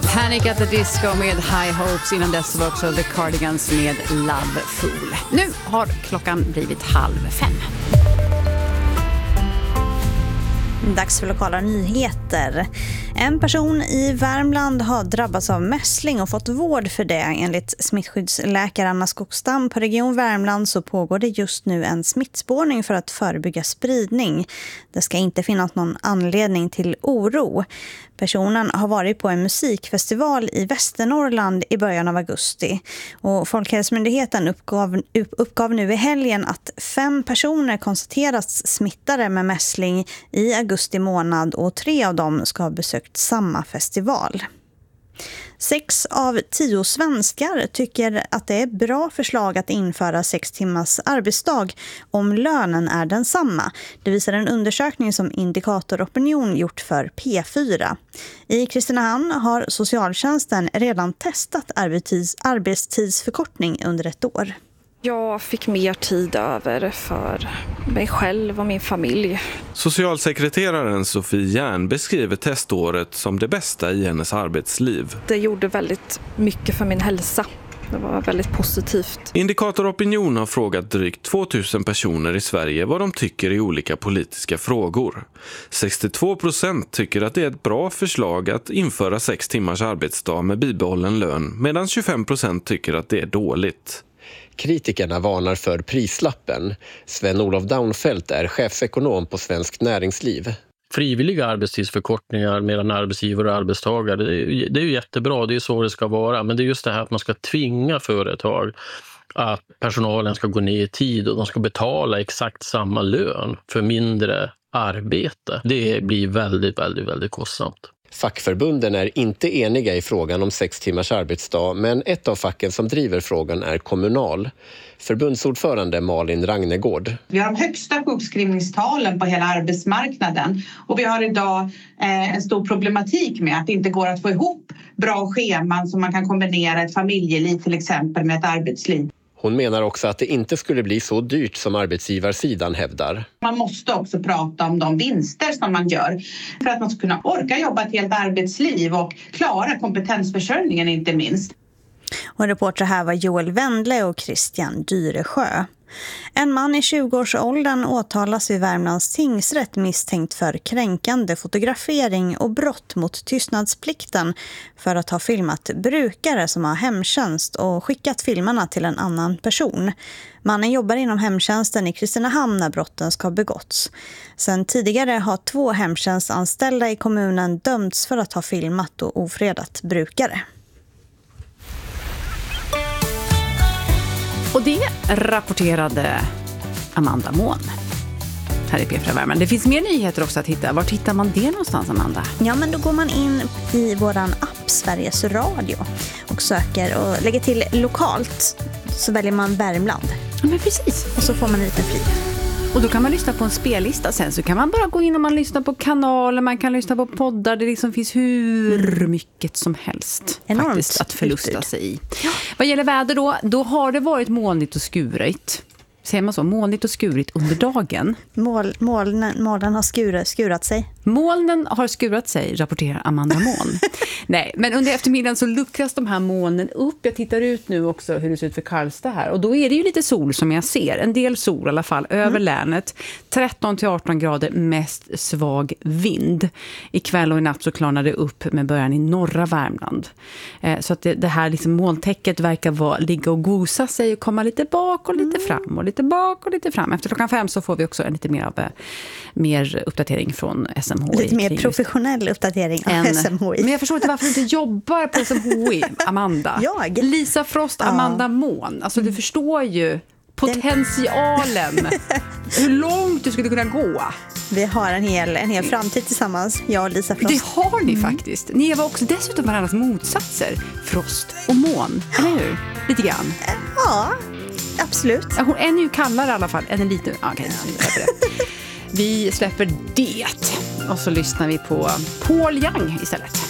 Panic at the Disco med High Hopes. Innan dess var också The Cardigans med Love Fool. Nu har klockan blivit 4:30. Dags för lokala nyheter. En person i Värmland har drabbats av mässling och fått vård för det. Enligt smittskyddsläkare Anna Skogstam på Region Värmland så pågår det just nu en smittspårning för att förebygga spridning. Det ska inte finnas någon anledning till oro. Personen har varit på en musikfestival i Västernorrland i början av augusti. Och Folkhälsomyndigheten uppgav nu i helgen att 5 personer konstaterats smittade med mässling i augusti månad och 3 av dem ska ha besökt samma festival. 6 av 10 svenskar tycker att det är bra förslag att införa 6 timmars arbetsdag om lönen är densamma. Det visar en undersökning som Indikator Opinion gjort för P4. I Kristinehamn har socialtjänsten redan testat arbetstidsförkortning under ett år. Jag fick mer tid över för mig själv och min familj. Socialsekreteraren Sofie Järn beskriver teståret som det bästa i hennes arbetsliv. Det gjorde väldigt mycket för min hälsa. Det var väldigt positivt. Indikator Opinion har frågat drygt 2000 personer i Sverige vad de tycker i olika politiska frågor. 62% tycker att det är ett bra förslag att införa 6 timmars arbetsdag med bibehållen lön, medan 25% tycker att det är dåligt. Kritikerna varnar för prislappen. Sven-Olof Daunfeldt är chefsekonom på Svenskt Näringsliv. Frivilliga arbetstidsförkortningar mellan arbetsgivare och arbetstagare, det är ju jättebra, det är så det ska vara. Men det är just det här att man ska tvinga företag att personalen ska gå ner i tid och de ska betala exakt samma lön för mindre arbete. Det blir väldigt, väldigt, väldigt kostsamt. Fackförbunden är inte eniga i frågan om 6 timmars arbetsdag, men ett av facken som driver frågan är Kommunal. Förbundsordförande Malin Ragnegård. Vi har de högsta sjukskrivningstalen på hela arbetsmarknaden och vi har idag en stor problematik med att det inte går att få ihop bra scheman som man kan kombinera ett familjeliv till exempel med ett arbetsliv. Hon menar också att det inte skulle bli så dyrt som arbetsgivarsidan hävdar. Man måste också prata om de vinster som man gör för att man ska kunna orka jobba ett helt arbetsliv och klara kompetensförsörjningen inte minst. Och reporter här var Joel Wendle och Christian Dyresjö. En man i 20-årsåldern åtalas vid Värmlands tingsrätt misstänkt för kränkande fotografering och brott mot tystnadsplikten för att ha filmat brukare som har hemtjänst och skickat filmerna till en annan person. Mannen jobbar inom hemtjänsten i Kristinehamn när brotten ska ha begåtts. Sen tidigare har 2 hemtjänstanställda i kommunen dömts för att ha filmat och ofredat brukare. Och det rapporterade Amanda Mån här i P4 Värmland. Det finns mer nyheter också att hitta. Var tittar man det någonstans, Amanda? Ja, men då går man in i våran app Sveriges Radio och söker och lägger till lokalt, så väljer man Värmland. Ja, men precis. Och så får man en liten fil. Och då kan man lyssna på en spellista sen, så kan man bara gå in och man lyssnar på kanaler, man kan lyssna på poddar, det liksom finns hur mycket som helst faktiskt att förlusta sig i. Ja. Vad gäller väder då har det varit molnigt och skurigt. Säger man så? Molnigt och skurigt under dagen. Molnen har skurat sig. Molnen har skurat sig, rapporterar Amanda Mån. Nej, men under eftermiddagen så luckras de här molnen upp. Jag tittar ut nu också hur det ser ut för Karlstad här. Och då är det ju lite sol som jag ser. En del sol i alla fall över länet. 13-18 grader, mest svag vind. Ikväll och i natt så klarnar det upp med början i norra Värmland. Så att det här liksom molntäcket verkar ligga och gosa sig och komma lite bak och lite fram och lite bak och lite fram. Efter klockan 5 så får vi också en lite mer uppdatering från SMHI. Lite mer professionell uppdatering av SMHI. Men jag förstår inte varför du inte jobbar på SMHI, Amanda. Lisa Frost, Amanda Mån. Alltså du förstår ju potentialen. Hur långt du skulle kunna gå. Vi har en hel framtid tillsammans, jag och Lisa Frost. Det har ni faktiskt. Ni var också dessutom varandras motsatser. Frost och Mån, eller hur? Lite grann. Ja, absolut. En är ju kallare i alla fall. En är lite... Okej, vi släpper det. Och så lyssnar vi på Paul Young istället.